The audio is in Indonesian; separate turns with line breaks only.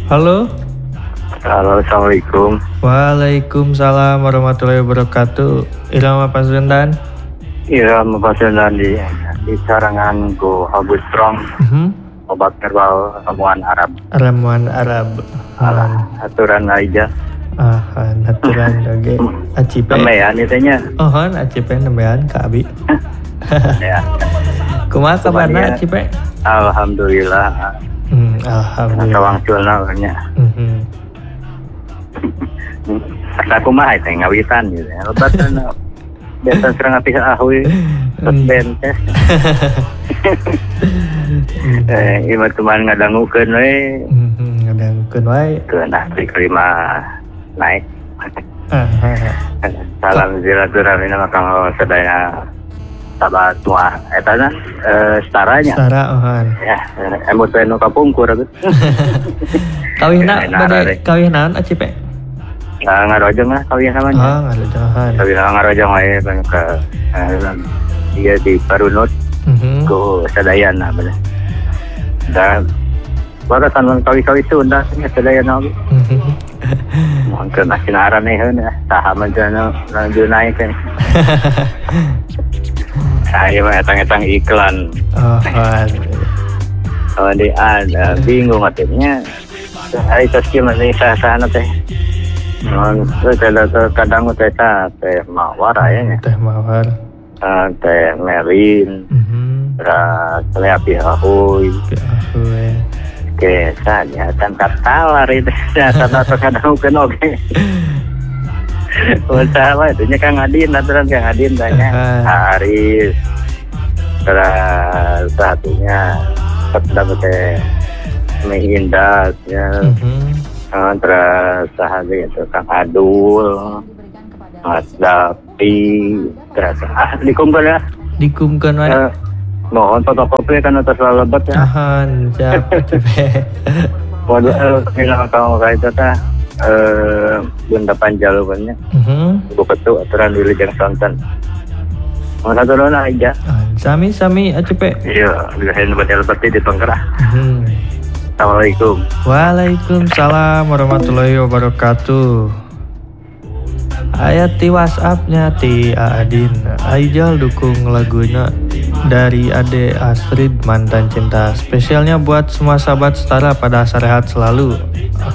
Halo.
Halo, assalamualaikum.
Waalaikumsalam warahmatullahi wabarakatuh. Irama Pasundan.
Irama Pasundan di sarangan ku Agus Strong. Obat herbal ramuan Arab.
Ramuan Arab.
Aturan aja.
Aturan oge. Acipe.
Nembean itanya.
Acipe nembean ka abi.
Ya.
Kumaha kabarna Acipe?
Alhamdulillah.
Alhamdulillah.
Kawangculna nya. Asa kumaha teh ngawitan gitu. Lebatna biasa serang apis ahoy. Bentes. Ima teman ngadangukeun we.
Ngadangukeun wae.
Keunah terima naik. Salam silaturahmi nama kang sadaya sahabat tua eta staranya.
Stara
Ya, emot nu kapungkur gitu.
Kawihna bade kawih naon Acipe?
Ngarojong lah kawih namanya.
Ngarojongan.
Kawih ngarojong wae kan ke dia di Parunut. Ku sadayan nah bener. Dan barasan kawih-kawih Sunda nya sadayan oge. Mungkin masih naraneheun ya, tahaman jana naik kan. Saya mah etang-etang iklan. Di ada bingung artinya. Hari taskim ini sah-sah teh. Kadang teh teh mawar ayahnya.
Teh mawar.
Teh merin. Terus teh api ahoy. Kesanya kan katalar itu sana kadang kan oke. Usaha itu nya Kang Adin aturan Kang Adin tanya Haris. Terus satunya sedang teh Mehindas ya. Terus sahaja itu Kang Adul. Mas Dapi terus dikumpul ya.
Dikumpulkan wae.
Mohon fotokopi kan atas lebat ya.
Siap Acipe.
Waduh, bilang kamu kayak itu tah bunda panjaluannya. Ibu petu aturan wilujeng sonten. Mau satu dona aja.
Sami Acipe.
Iya, bilahin buat elbati di Pengkerah. Assalamualaikum.
Waalaikumsalam warahmatullahi wabarakatuh. Ayat di WhatsApp-nya ti Adin. Aijal dukung lagunya dari Ade Astrid Mantan Cinta. Spesialnya buat semua sahabat setara pada asa rehat selalu.